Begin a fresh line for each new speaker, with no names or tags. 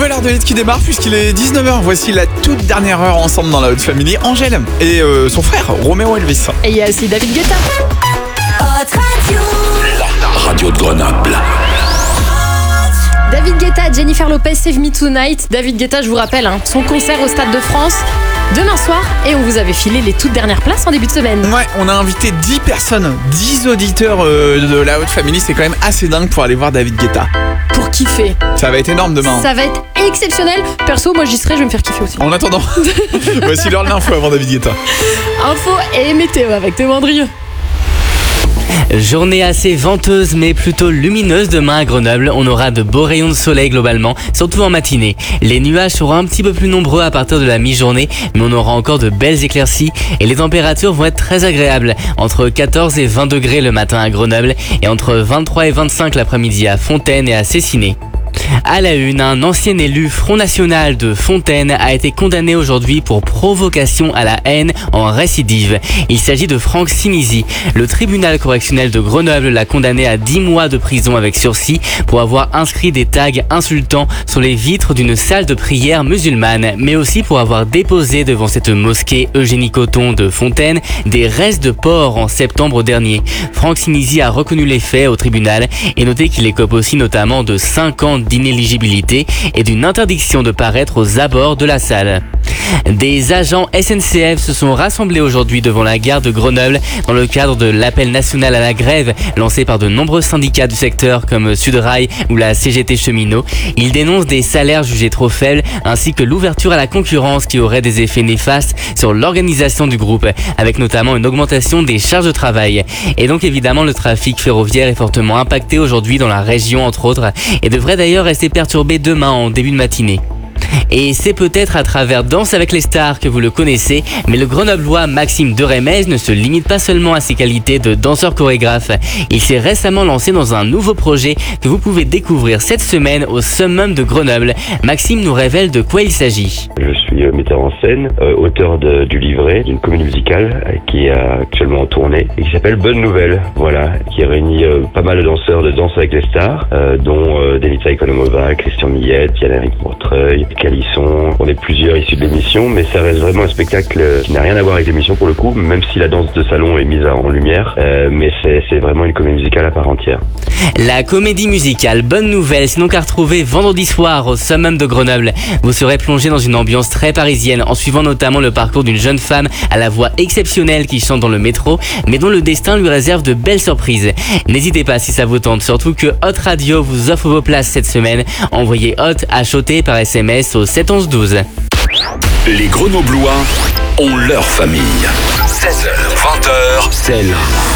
nouvelle heure de hit qui démarre puisqu'il est 19h. Voici la toute dernière heure ensemble dans la Hot Family. Angèle et son frère Roméo Elvis.
Et il y a aussi David Guetta.
Hot Radio.
La radio de Grenoble.
David Guetta, Jennifer Lopez, Save Me Tonight. David Guetta, je vous rappelle, son concert au Stade de France demain soir. Et on vous avait filé les toutes dernières places en début de semaine.
Ouais, on a invité 10 personnes, 10 auditeurs de la Hot Family. C'est quand même assez dingue pour aller voir David Guetta.
Pour kiffer.
Ça va être énorme demain.
Ça va être exceptionnel. Perso, moi j'y serai, je vais me faire kiffer aussi.
En attendant, voici l'heure de l'info avant David Guetta.
Info et météo avec Théo Andrieux.
Journée assez venteuse mais plutôt lumineuse demain à Grenoble. On aura de beaux rayons de soleil globalement, surtout en matinée. Les nuages seront un petit peu plus nombreux à partir de la mi-journée, mais on aura encore de belles éclaircies et les températures vont être très agréables. Entre 14 et 20 degrés le matin à Grenoble et entre 23 et 25 l'après-midi à Fontaine et à Cessiné. À la une, un ancien élu Front National de Fontaine a été condamné aujourd'hui pour provocation à la haine en récidive. Il s'agit de Franck Sinisi. Le tribunal correctionnel de Grenoble l'a condamné à 10 mois de prison avec sursis pour avoir inscrit des tags insultants sur les vitres d'une salle de prière musulmane, mais aussi pour avoir déposé devant cette mosquée Eugénie Coton de Fontaine des restes de porc en septembre dernier. Franck Sinisi a reconnu les faits au tribunal et noté qu'il écope aussi notamment de 5 ans d'inéligibilité et d'une interdiction de paraître aux abords de la salle. Des agents SNCF se sont rassemblés aujourd'hui devant la gare de Grenoble dans le cadre de l'appel national à la grève lancé par de nombreux syndicats du secteur comme Sudrail ou la CGT Cheminot. Ils dénoncent des salaires jugés trop faibles ainsi que l'ouverture à la concurrence qui aurait des effets néfastes sur l'organisation du groupe, avec notamment une augmentation des charges de travail. Et donc évidemment le trafic ferroviaire est fortement impacté aujourd'hui dans la région entre autres et devrait d'ailleurs rester perturbé demain en début de matinée. Et c'est peut-être à travers Danse avec les stars que vous le connaissez, mais le grenoblois Maxime Deremez ne se limite pas seulement à ses qualités de danseur chorégraphe. Il s'est récemment lancé dans un nouveau projet que vous pouvez découvrir cette semaine au Summum de Grenoble. Maxime nous révèle de quoi il s'agit.
Je suis metteur en scène, auteur du livret d'une comédie musicale qui est actuellement en tournée et qui s'appelle Bonne Nouvelle, voilà, qui réunit pas mal de danseurs de Danse avec les stars, dont Denita Economova, Christian Millette, Yann-Éric Montreuil, Calisson. On est plusieurs issus de l'émission, mais ça reste vraiment un spectacle qui n'a rien à voir avec l'émission pour le coup, même si la danse de salon est mise en lumière, mais c'est vraiment une comédie musicale à part entière.
La comédie musicale Bonne Nouvelle, c'est donc à retrouver vendredi soir au Summum de Grenoble. Vous serez plongé dans une ambiance très parisienne en suivant notamment le parcours d'une jeune femme à la voix exceptionnelle qui chante dans le métro, mais dont le destin lui réserve de belles surprises. N'hésitez pas si ça vous tente, surtout que Hot Radio vous offre vos places cette semaine. Envoyez Hot H-O-T par SMS au 7 11 12.
Les Grenoblois ont leur famille. 16h, 20h, c'est là.